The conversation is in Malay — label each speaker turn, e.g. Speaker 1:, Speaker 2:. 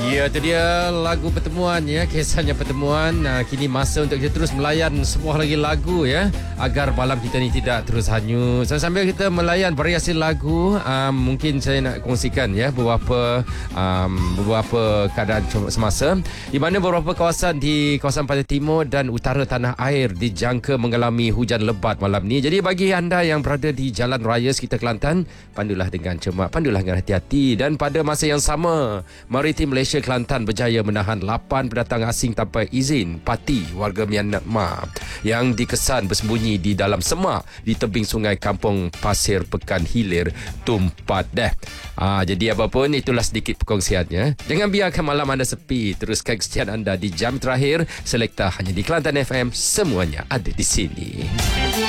Speaker 1: Ya, itu dia lagu pertemuan ya, kisahnya pertemuan. Kini masa untuk kita terus melayan sebuah lagi lagu ya, agar malam kita ni tidak terus hanyut. So, sambil kita melayan variasi lagu, mungkin saya nak kongsikan ya beberapa keadaan semasa di mana beberapa kawasan di kawasan Pantai Timur dan utara tanah air dijangka mengalami hujan lebat malam ni. Jadi bagi anda yang berada di jalan raya sekitar Kelantan, pandulah dengan cermat, pandulah dengan hati-hati. Dan pada masa yang sama, Maritim Malaysia Kelantan berjaya menahan 8 pendatang asing tanpa izin parti warga Myanmar yang dikesan bersembunyi di dalam semak di tebing sungai Kampung Pasir Pekan Hilir, Tumpat deh. Jadi apapun, itulah sedikit perkongsiannya. Jangan biarkan malam anda sepi. Teruskan kesetiaan anda di jam terakhir Selekta hanya di Kelantan FM. Semuanya ada di sini.